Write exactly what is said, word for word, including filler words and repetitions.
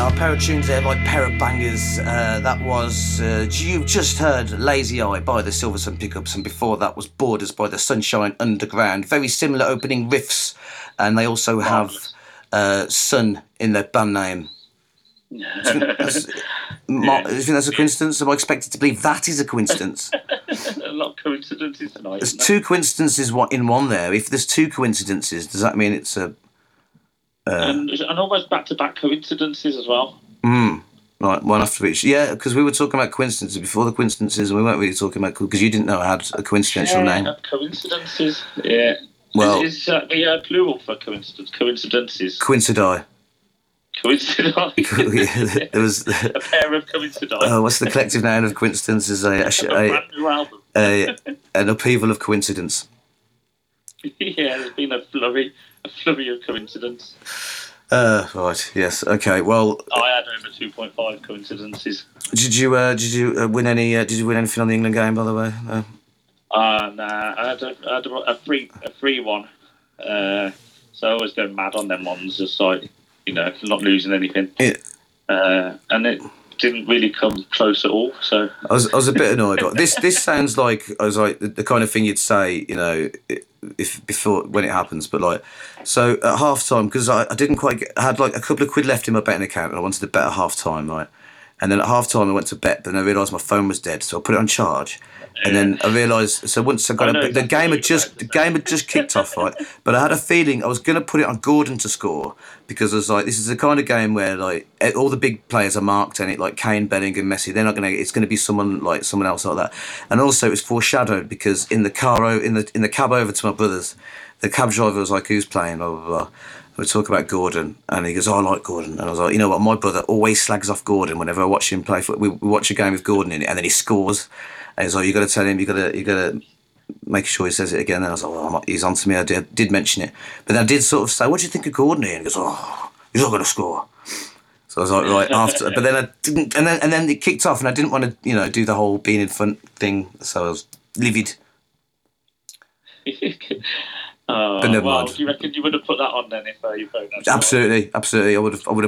a pair of tunes there, like pair of bangers. Uh, that was, uh, you've just heard Lazy Eye by the Silversun Pickups, and before that was Borders by the Sunshine Underground. Very similar opening riffs, and they also have uh, Sun in their band name. Do you think that's, yeah. do you think that's a coincidence? Am I expected to believe that is a coincidence? A lot of coincidences tonight. There's two coincidences in one there. If there's two coincidences, does that mean it's a... Uh, and, and almost back-to-back coincidences as well. Mm, right, one after each. Yeah, because we were talking about coincidences before the coincidences, and we weren't really talking about... Because you didn't know I had a coincidental yeah, name. Coincidences, yeah. Well... Is, is uh, the uh, plural for coincidence, coincidences? Coincidi. Coincidi. There was... a pair of coincidi. Oh, what's the collective noun of coincidences? A, a, a, a, a, an upheaval of coincidence. Yeah, there's been a flurry, a flurry of coincidence. Uh, right. Yes. Okay. Well, I had over two point five coincidences. Did you? Uh, did you uh, win any? Uh, did you win anything on the England game? By the way. No. Uh, nah, I had a, I had a free, a free one. Uh, so I always go mad on them ones, just like you know, not losing anything. Yeah. Uh, and it didn't really come close at all. So I was, I was a bit annoyed. This, this sounds like I was like the, the kind of thing you'd say, you know, if before when it happens. But like, so at half time, because I, I didn't quite get, I had like a couple of quid left in my betting account, and I wanted to bet at half time, right? And then at half time I went to bet, but then I realised my phone was dead, so I put it on charge. And then I realised, so once I got I it, the game had just the game had just kicked off, right? But I had a feeling I was going to put it on Gordon to score because I was like, this is the kind of game where like all the big players are marked in it, like Kane, Bellingham, Messi. They're not going to. It's going to be someone like someone else like that. And also it was foreshadowed because in the car in the in the cab over to my brother's, the cab driver was like, "Who's playing?" Blah blah blah. We talk about Gordon, and he goes, oh, "I like Gordon," and I was like, "You know what? My brother always slags off Gordon whenever I watch him play. We, we watch a game with Gordon in it, and then he scores." And he's like, "You got to tell him. You got to, you got to make sure he says it again." And I was like, "Well, he's on to me." I did, did mention it, but then I did sort of say, "What do you think of Gordon?" And he goes, "Oh, he's not going to score." So I was like, "Right." After, but then I didn't, and then and then it kicked off, and I didn't want to, you know, do the whole being in front thing. So I was livid. Uh, well, mind. Do you reckon you would have put that on then if uh, you phoned? Absolutely, absolutely. I would have. I would have.